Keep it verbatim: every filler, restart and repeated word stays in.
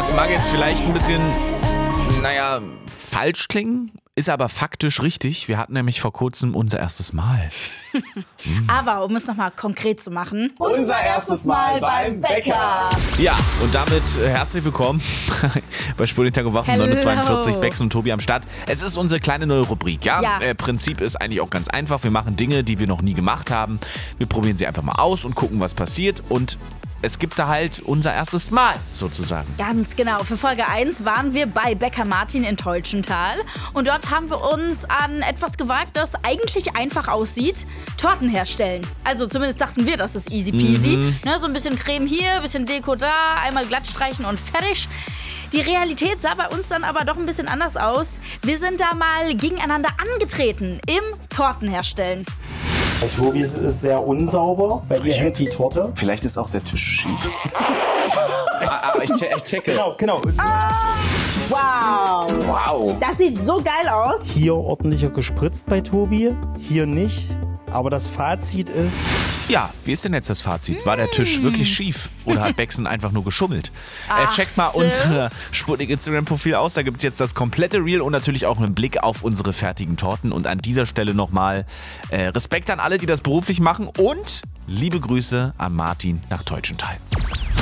Das mag jetzt vielleicht ein bisschen, naja, falsch klingen, ist aber faktisch richtig. Wir hatten nämlich vor kurzem unser erstes Mal. Aber um es nochmal konkret zu machen. Unser erstes Mal beim Bäcker. Ja, und damit äh, herzlich willkommen bei Spurlitag und Wachen Hello. neun Uhr zweiundvierzig, Bex und Tobi am Start. Es ist unsere kleine neue Rubrik, ja? Ja. Äh, Prinzip ist eigentlich auch ganz einfach. Wir machen Dinge, die wir noch nie gemacht haben. Wir probieren sie einfach mal aus und gucken, was passiert. Und es gibt da halt unser erstes Mal, sozusagen. Ganz genau. Für Folge eins waren wir bei Bäcker Martin in Teutschenthal. Und dort haben wir uns an etwas gewagt, das eigentlich einfach aussieht. Torten herstellen. Also zumindest dachten wir, das ist easy peasy. Mhm. Ne, so ein bisschen Creme hier, ein bisschen Deko da, einmal glatt streichen und fertig. Die Realität sah bei uns dann aber doch ein bisschen anders aus. Wir sind da mal gegeneinander angetreten im Tortenherstellen. Bei Tobi ist es sehr unsauber, bei ihr hängt die Torte. Vielleicht ist auch der Tisch schief. ah, ah, ich, che ich checke. Genau, genau. Wow. Wow. Das sieht so geil aus. Hier ordentlicher gespritzt bei Tobi, hier nicht. Aber das Fazit ist, Ja, wie ist denn jetzt das Fazit? War der Tisch wirklich schief oder hat Bexen einfach nur geschummelt? Äh, Ach checkt mal so. unser Sputnik Instagram-Profil aus, da gibt es jetzt das komplette Reel und natürlich auch einen Blick auf unsere fertigen Torten. Und an dieser Stelle nochmal äh, Respekt an alle, die das beruflich machen und liebe Grüße an Martin nach Teutschenthal.